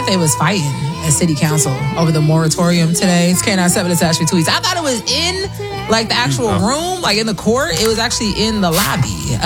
they was fighting at city council over the moratorium today. It's K97 attached with tweets. I thought it was in like the actual room, like in the court. It was actually in the lobby.